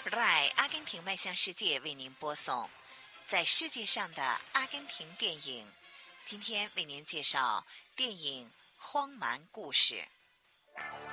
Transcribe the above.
RAI 阿根廷迈向世界为您播送在世界上的阿根廷电影。今天为您介绍电影《荒蛮故事》。